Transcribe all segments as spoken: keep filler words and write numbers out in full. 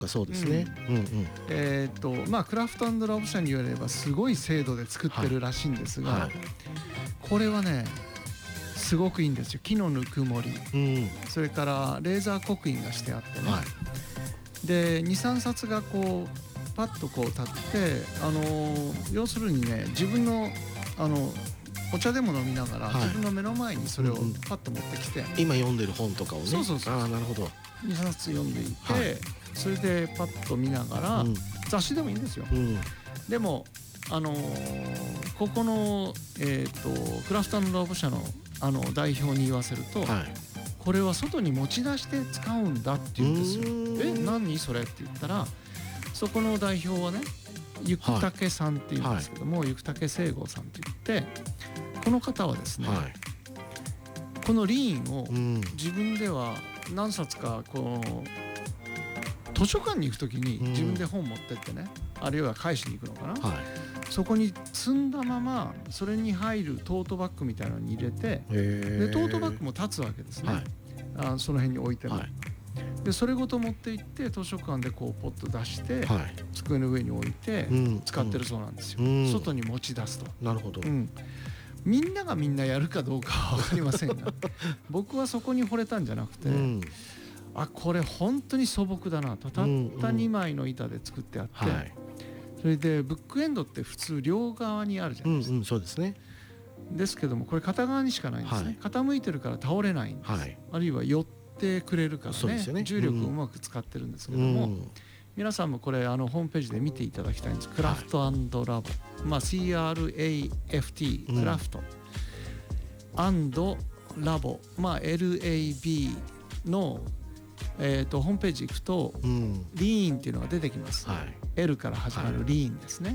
かそうですね、うんうんうん、 えーとまあ、クラフト&ラボ社によればすごい精度で作ってるらしいんですが、はいはい、これはねすごくいいんですよ。木のぬくもり、うん、それからレーザー刻印がしてあってね、はい、で にさんさつがこうパッとこう立って、あのー、要するにね自分のあのお茶でも飲みながら、はい、自分の目の前にそれをパッと持ってきて、うんうん、 今読んでる本とかをね、 そうそうそう、 あ、なるほど、 にさつ読んでいて、はい、それでパッと見ながら、うん、雑誌でもいいんですよ、うん、でもあのー、ここの、えーと、クラフト&ラボ社の、あの代表に言わせると、はい、これは外に持ち出して使うんだって言うんですよ。え、何それって言ったら、そこの代表はねゆくたけさんっていうんですけども、はい、ゆくたけ聖吾さんといって、この方はですね、はい、このリーンを自分では何冊かこう図書館に行くときに自分で本持ってってね、あるいは返しに行くのかな、はい、そこに積んだままそれに入るトートバッグみたいなのに入れて、でトートバッグも立つわけですね、はい、あその辺に置いても、はい、でそれごと持って行って図書館でこうポッと出して、はい、机の上に置いて使ってるそうなんですよ、うん、外に持ち出すと。 なるほど、うん、 みんながみんなやるかどうかは分かりませんが僕はそこに惚れたんじゃなくて、うん、あこれ本当に素朴だなと。たったにまいの板で作ってあって、うんうん、それでブックエンドって普通両側にあるじゃないですか、 うんうん、そうですね。 ですけどもこれ片側にしかないんですね、はい、傾いてるから倒れないんです、はい、あるいは寄ってくれるから ね, ね重力をうまく使ってるんですけども、うん、皆さんもこれあのホームページで見ていただきたいんです。クラフト&ラボ、はい、まあ シーアールエーエフティー、クラフト、うん、ラボ、まあ エルエービー の、えー、とホームページ行くと、うん、リーンっていうのが出てきます、はい、L から始まるリーンですね、はい、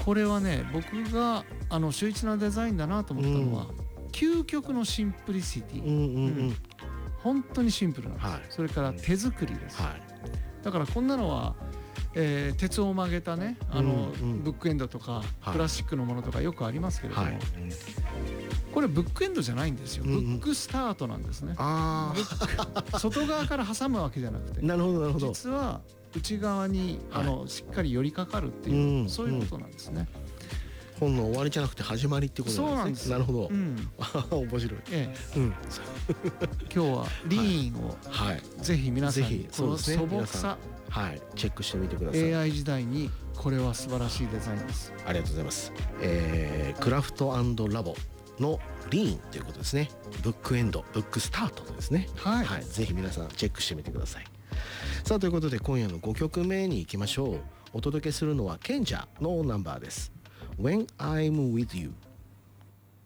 これはね僕があの秀逸なデザインだなと思ったのは、うん、究極のシンプリシティ、うんうんうんうん、本当にシンプルなんです、はい、それから手作りです、はい、だからこんなのは、えー、鉄を曲げたねあの、うんうん、ブックエンドとか、はい、プラスチックのものとかよくありますけれども、はい、これブックエンドじゃないんですよ、うんうん、ブックスタートなんですね。あ外側から挟むわけじゃなくてなるほどなるほど、 実は内側に、はい、あのしっかり寄りかかるっていう、うん、そういうことなんですね、 うん、本の終わりじゃなくて始まりってことなんですね。そうなんです。なるほど、うん、面白い、ええ、うん、 今日はリーンを、はい、ぜひ皆さんにこの素朴さ、 はい、チェックしてみてください。 エーアイ 時代にこれは素晴らしいデザインです。 ありがとうございます、えー、クラフト&ラボのリーンということですね。ブックエンド、ブックスタートですね、はいはい、ぜひ皆さんチェックしてみてください。さあということで今夜のごきょくめに行きましょう。お届けするのは賢者のナンバーです。 When I'm with you